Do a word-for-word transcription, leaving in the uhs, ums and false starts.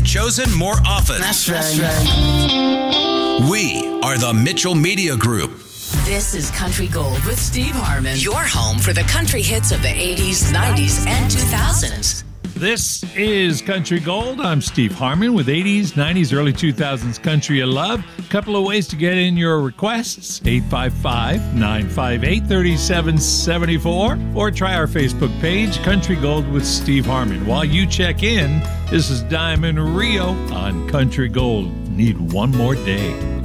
chosen more often. That's right. We are the Mitchell Media Group. This is Country Gold with Steve Harmon, your home for the country hits of the eighties, nineties, and two thousands. This is Country Gold. I'm Steve Harmon with eighties, nineties, early two thousands country you love. A couple of ways to get in your requests. eight five five, nine five eight, three seven seven four or try our Facebook page, Country Gold with Steve Harmon. While you check in, this is Diamond Rio on Country Gold. Need one more day.